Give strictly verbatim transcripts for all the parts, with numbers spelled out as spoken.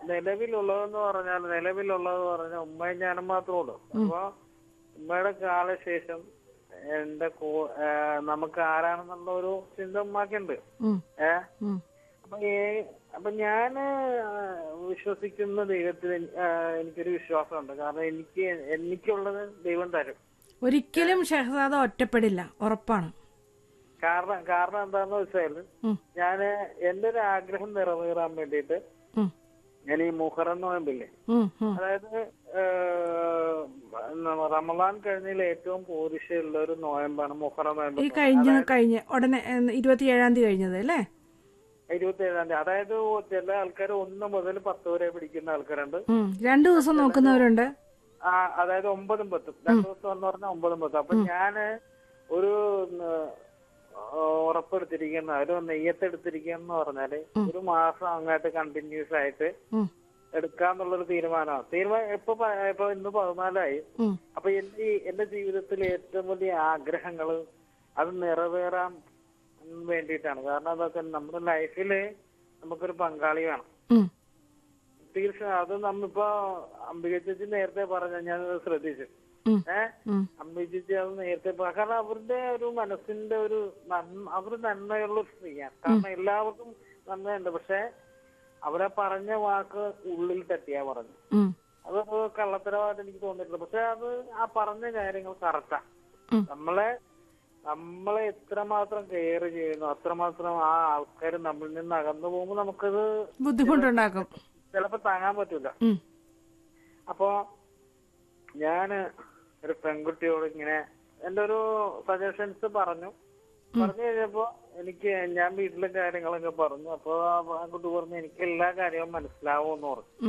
നിലവിലുള്ളതെന്ന് പറഞ്ഞാൽ നിലവിലുള്ളത് പറഞ്ഞാൽ ഉമ്മയും ഞാനും മാത്രമേ ഉള്ളൂ. അപ്പൊ ഉമ്മയുടെ കാലശേഷം എന്റെ നമുക്ക് ആരാണെന്നുള്ള ഒരു ചിന്ത ഉമ്മാക്കുണ്ട്. ഏ അപ്പൊ അപ്പൊ ഞാന് വിശ്വസിക്കുന്ന ദൈവത്തിൽ എനിക്കൊരു വിശ്വാസമുണ്ട്. കാരണം എനിക്ക് എനിക്കുള്ളത് ദൈവം തരും. ഒരിക്കലും ഷഹസാദ ഒറ്റപ്പെടില്ല, ഉറപ്പാണ്. കാരണം കാരണം എന്താന്ന് വെച്ചാല് ഞാന് എന്റെ ഒരു ആഗ്രഹം നിറവേറാൻ വേണ്ടിയിട്ട് ഞാൻ ഈ മുഹറം നോയമ്പില്ലേ, അതായത് റമദാൻ കഴിഞ്ഞതിൽ ഏറ്റവും പോരിശയുള്ള ഒരു നോയമ്പാണ് മുഹറം നോയമ്പ്. ഈ കഴിഞ്ഞ കഴിഞ്ഞ ഉടനെ ഇരുപത്തിയേഴാം തീയതി കഴിഞ്ഞത് അല്ലേ? ഇരുപത്തി ഏഴാം തീയതി. അതായത് ചില ആൾക്കാർ ഒന്ന് മുതൽ പത്ത് വരെ പിടിക്കുന്ന ആൾക്കാരുണ്ട്, രണ്ടു ദിവസം നോക്കുന്നവരുണ്ട്. ആ അതായത് ഒമ്പതും പത്തും രണ്ടു ദിവസം എന്ന് പറഞ്ഞാൽ ഒമ്പതും പത്തും. അപ്പൊ ഞാന് ഒരു ഉറപ്പെടുത്തിരിക്കുന്ന ഒരു നെയ്യത്തെടുത്തിരിക്കുന്ന പറഞ്ഞാല് ഒരു മാസം അങ്ങോട്ട് കണ്ടിന്യൂസ് ആയിട്ട് എടുക്കാന്നുള്ളൊരു തീരുമാനമാണ്. തീരുമാനം ഇപ്പൊ ഇപ്പൊ ഇന്ന് പതിനാലായി. അപ്പൊ എന്റെ എന്റെ ജീവിതത്തിലെ ഏറ്റവും വലിയ ആഗ്രഹങ്ങള് അത് നിറവേറാൻ വേണ്ടിയിട്ടാണ്. കാരണം അതൊക്കെ നമ്മുടെ ലൈഫില് നമുക്കൊരു പങ്കാളി വേണം. തീർച്ചയായും അത് നമ്മിപ്പോ അംബിക ചേച്ചി നേരത്തെ പറഞ്ഞ ഞാൻ ശ്രദ്ധിച്ചു. ഏഹ് അംബിക ചേച്ചി അത് നേരത്തെ കാരണം അവരുടെ ഒരു മനസ്സിന്റെ ഒരു അവർ നന്മയുള്ള ഒരു സ്ത്രീയാണ്. കാരണം എല്ലാവർക്കും നന്മയുണ്ട്. പക്ഷെ അവരെ പറഞ്ഞ വാക്ക് ഉള്ളിൽ തട്ടിയാ പറഞ്ഞു. അത് കള്ളത്തരമായിട്ട് എനിക്ക് തോന്നിയിട്ടില്ല. പക്ഷെ അത് ആ പറഞ്ഞ കാര്യങ്ങൾ കറക്റ്റാ. നമ്മളെ നമ്മളെ എത്രമാത്രം കെയർ ചെയ്യുന്നു അത്രമാത്രം ആ ആൾക്കാർ നമ്മളിൽ നിന്ന് അകന്നു പോകുമ്പോൾ നമുക്കത് ബുദ്ധിമുട്ടുണ്ടാക്കും, ചിലപ്പോ താങ്ങാൻ പറ്റൂല. അപ്പൊ ഞാന് ഒരു പെൺകുട്ടിയോട് ഇങ്ങനെ എന്റെ ഒരു സജഷൻസ് പറഞ്ഞു പറഞ്ഞു കഴിഞ്ഞപ്പോ എനിക്ക് ഞാൻ വീട്ടിലെ കാര്യങ്ങളൊക്കെ പറഞ്ഞു. അപ്പൊ ആ കുട്ടി പറഞ്ഞു എനിക്ക് എല്ലാ കാര്യവും മനസ്സിലാവുമെന്ന് പറഞ്ഞു.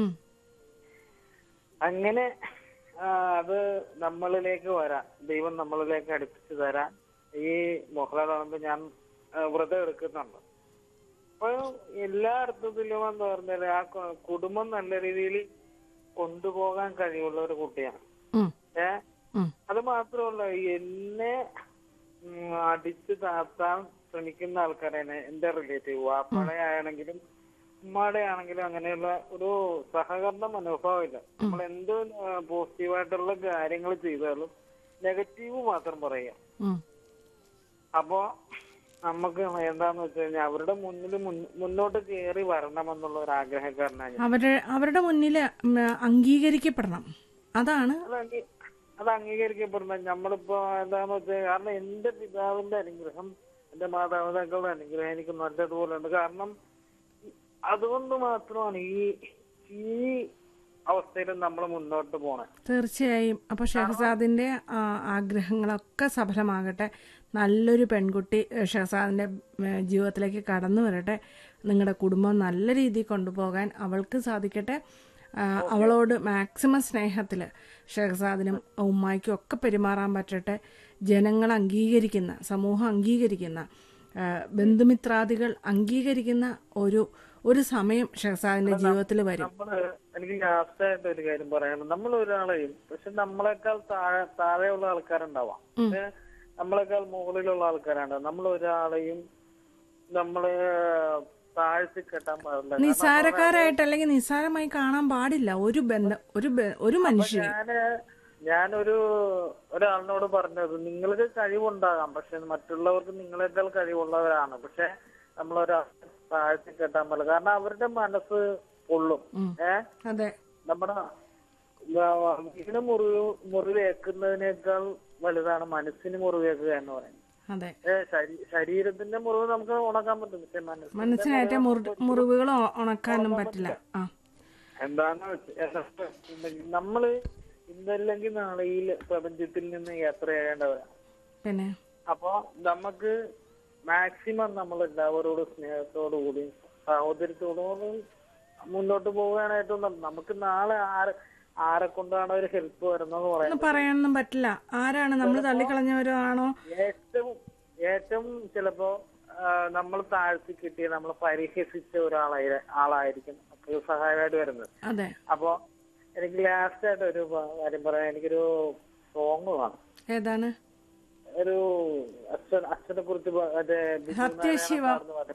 അങ്ങനെ അത് നമ്മളിലേക്ക് വരാൻ ദൈവം നമ്മളിലേക്ക് അടുപ്പിച്ച് തരാൻ ഈ മുഹറമാകുമ്പോ ഞാൻ വ്രതം എടുക്കുന്നുണ്ട്. അപ്പൊ എല്ലാ അർത്ഥത്തിലും എന്ന് പറഞ്ഞാല് ആ കുടുംബം നല്ല രീതിയിൽ കൊണ്ടുപോകാൻ കഴിവുള്ള ഒരു കുട്ടിയാണ്. ഏ അത് മാത്രമല്ല എന്നെ അടിച്ചു താത്താൻ ശ്രമിക്കുന്ന ആൾക്കാരാണ് എന്റെ റിലേറ്റീവ്. വാപ്പയുടെ ആണെങ്കിലും ഉമ്മയുടെ ആണെങ്കിലും അങ്ങനെയുള്ള ഒരു സഹകരണ മനോഭാവമില്ല. നമ്മൾ എന്ത് പോസിറ്റീവായിട്ടുള്ള കാര്യങ്ങൾ ചെയ്താലും നെഗറ്റീവ് മാത്രം പറയാം. അപ്പോ നമുക്ക് എന്താന്ന് വെച്ച് കഴിഞ്ഞാൽ അവരുടെ മുന്നിൽ മുന്നോട്ട് കയറി വരണമെന്നുള്ള ഒരു ആഗ്രഹക്കാരനാണ്. അവരുടെ അവരുടെ മുന്നിൽ അംഗീകരിക്കപ്പെടണം, അതാണ് അത് അംഗീകരിക്കപ്പെടണം. നമ്മളിപ്പോ എന്താന്ന് വെച്ചാൽ കാരണം എന്റെ പിതാവിന്റെ അനുഗ്രഹം എന്റെ മാതാപിതാക്കളുടെ അനുഗ്രഹം എനിക്ക് നല്ലതുപോലെ ഉണ്ട്. കാരണം അതുകൊണ്ട് മാത്രമാണ് ഈ ഈ അവസ്ഥയിൽ നമ്മൾ മുന്നോട്ട് പോണേ. തീർച്ചയായും. അപ്പൊ ഷഹസാദിന്റെ ആഗ്രഹങ്ങളൊക്കെ സഫലമാകട്ടെ. നല്ലൊരു പെൺകുട്ടി ഷഹസാദിന്റെ ജീവിതത്തിലേക്ക് കടന്നു വരട്ടെ. നിങ്ങളുടെ കുടുംബം നല്ല രീതിയിൽ കൊണ്ടുപോകാൻ അവൾക്ക് സാധിക്കട്ടെ. അവളോട് മാക്സിമം സ്നേഹത്തിൽ ഷഹസാദിനും ഉമ്മായ്ക്കും ഒക്കെ പെരുമാറാൻ പറ്റട്ടെ. ജനങ്ങൾ അംഗീകരിക്കുന്ന, സമൂഹം അംഗീകരിക്കുന്ന, ബന്ധുമിത്രാദികൾ അംഗീകരിക്കുന്ന ഒരു ഒരു സമയം ഷഹസാദിന്റെ ജീവിതത്തിൽ വരും. എനിക്ക് ലാസ്റ്റായിട്ട് ഒരു കാര്യം പറയാനുണ്ട്. നമ്മൾ ഒരാളെയും പക്ഷെ നമ്മളെക്കാൾ താഴെ താഴെയുള്ള ആൾക്കാരുണ്ടാവാം, നമ്മളെക്കാൾ മുകളിലുള്ള ആൾക്കാരുണ്ടാവും. നമ്മൾ ഒരാളെയും നമ്മള് താഴ്ത്തി കെട്ടാൻ പാടില്ല. നിസ്സാരക്കാരായിട്ട് അല്ലെങ്കിൽ നിസ്സാരമായി കാണാൻ പാടില്ല ഒരു ബന്ധം ഒരു ഒരു മനുഷ്യനെ. ഞാന് ഞാനൊരു ഒരാളിനോട് പറഞ്ഞത് നിങ്ങൾക്ക് കഴിവുണ്ടാകാം, പക്ഷെ മറ്റുള്ളവർക്ക് നിങ്ങളെക്കാൾ കഴിവുള്ളവരാണ്. പക്ഷെ നമ്മളൊരാൾ താഴ്ത്തി കെട്ടാൻ പാടില്ല. കാരണം അവരുടെ മനസ്സ് പൊള്ളും. ഏഹ് നമ്മുടെ വീടിന് മുറിവ് മുറിവേക്കുന്നതിനേക്കാൾ വലുതാണ് മനസ്സിന് മുറിവേക്കുക എന്ന് പറയുന്നത്. ശരീരത്തിന്റെ മുറിവ് നമുക്ക് ഉണക്കാൻ പറ്റും, പക്ഷെ മനസ്സിനായിട്ട് മുറിവുകൾ ഉണക്കാനും പറ്റില്ല. എന്താന്ന് വെച്ചാൽ നമ്മള് ഇന്നല്ലെങ്കിൽ നാളെ ഈ പ്രപഞ്ചത്തിൽ നിന്ന് യാത്ര ചെയ്യേണ്ടവരാണ്. പിന്നെ അപ്പൊ നമുക്ക് മാക്സിമം നമ്മൾ എല്ലാവരോടും സ്നേഹത്തോടു കൂടി സഹോദരത്തോടും മുന്നോട്ട് പോകാനായിട്ടും നമുക്ക് നാളെ ആര് ആരെ കൊണ്ടാണ് ഒരു ഹെൽപ്പ് വരുന്നത് പറയാൻ പറയാനൊന്നും പറ്റില്ല. ആരാണ് നമ്മൾ തള്ളിക്കളഞ്ഞവരോ ആണോ? ഏറ്റവും ഏറ്റവും ചിലപ്പോ നമ്മൾ താഴ്ത്തി കിട്ടിയ നമ്മൾ പരിഹസിച്ച ഒരാളായി ആളായിരിക്കും സഹായമായിട്ട് വരുന്നത്. അതെ. അപ്പൊ എനിക്ക് ലാസ്റ്റ് ആയിട്ട് ഒരു കാര്യം പറയാം. എനിക്കൊരു സോങ് വേണം. ഏതാണ്? ഒരു അച്ഛൻ അച്ഛനെ കുറിച്ച് സത്യശിവ